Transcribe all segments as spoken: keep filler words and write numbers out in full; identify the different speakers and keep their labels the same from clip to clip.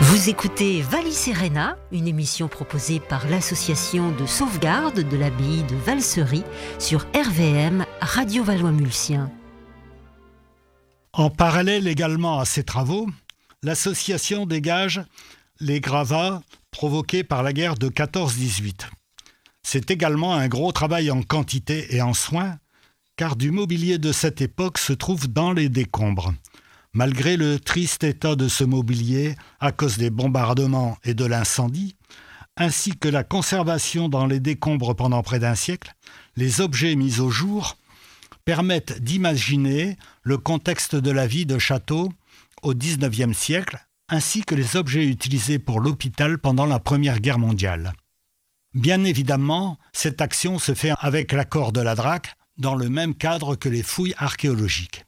Speaker 1: Vous écoutez Vallis Serena, une émission proposée par l'association de sauvegarde de l'abbaye de Valsery sur R V M Radio Valois-Mulsien.
Speaker 2: En parallèle également à ces travaux, l'association dégage les gravats provoqués par la guerre de quatorze dix-huit. C'est également un gros travail en quantité et en soins, car du mobilier de cette époque se trouve dans les décombres. Malgré le triste état de ce mobilier à cause des bombardements et de l'incendie, ainsi que la conservation dans les décombres pendant près d'un siècle, les objets mis au jour permettent d'imaginer le contexte de la vie de château au dix-neuvième siècle, ainsi que les objets utilisés pour l'hôpital pendant la Première Guerre mondiale. Bien évidemment, cette action se fait avec l'accord de la D R A C, dans le même cadre que les fouilles archéologiques.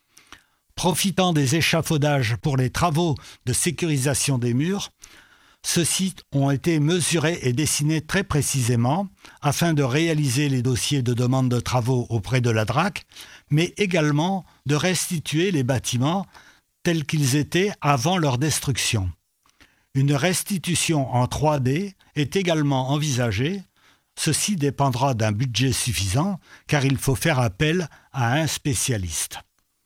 Speaker 2: Profitant des échafaudages pour les travaux de sécurisation des murs, ceux-ci ont été mesurés et dessinés très précisément afin de réaliser les dossiers de demande de travaux auprès de la D R A C, mais également de restituer les bâtiments tels qu'ils étaient avant leur destruction. Une restitution en trois D est également envisagée. Ceci dépendra d'un budget suffisant car il faut faire appel à un spécialiste.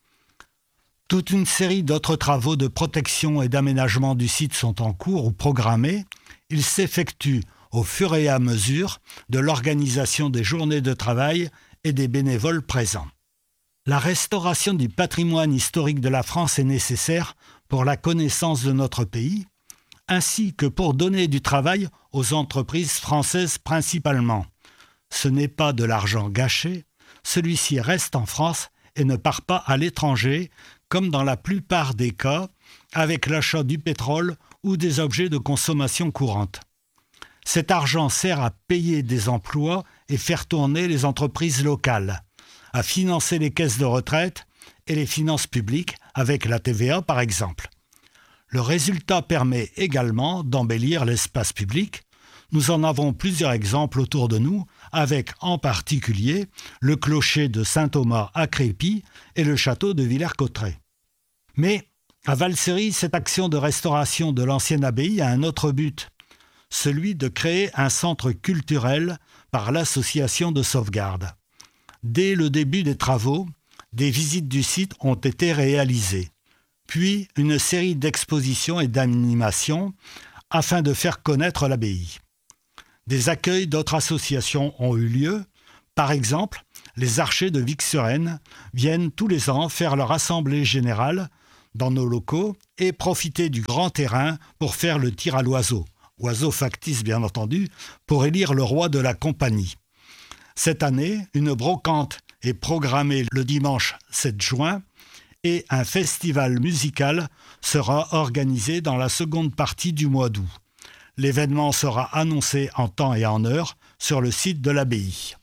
Speaker 2: Toute une série d'autres travaux de protection et d'aménagement du site sont en cours ou programmés. Ils s'effectuent au fur et à mesure de l'organisation des journées de travail et des bénévoles présents. La restauration du patrimoine historique de la France est nécessaire pour la connaissance de notre pays, ainsi que pour donner du travail aux entreprises françaises principalement. Ce n'est pas de l'argent gâché, celui-ci reste en France et ne part pas à l'étranger, comme dans la plupart des cas, avec l'achat du pétrole ou des objets de consommation courante. Cet argent sert à payer des emplois et faire tourner les entreprises locales, à financer les caisses de retraite et les finances publiques, avec la T V A par exemple. Le résultat permet également d'embellir l'espace public. Nous en avons plusieurs exemples autour de nous, avec en particulier le clocher de Saint-Thomas à Crépy et le château de Villers-Cotterêts. Mais à Valsery, cette action de restauration de l'ancienne abbaye a un autre but, celui de créer un centre culturel par l'association de sauvegarde. Dès le début des travaux, des visites du site ont été réalisées, puis une série d'expositions et d'animations afin de faire connaître l'abbaye. Des accueils d'autres associations ont eu lieu. Par exemple, les archers de Vic-sur-Aisne viennent tous les ans faire leur assemblée générale dans nos locaux et profiter du grand terrain pour faire le tir à l'oiseau, oiseau factice bien entendu, pour élire le roi de la compagnie. Cette année, une brocante est programmée le dimanche sept juin et un festival musical sera organisé dans la seconde partie du mois d'août. L'événement sera annoncé en temps et en heure sur le site de l'abbaye.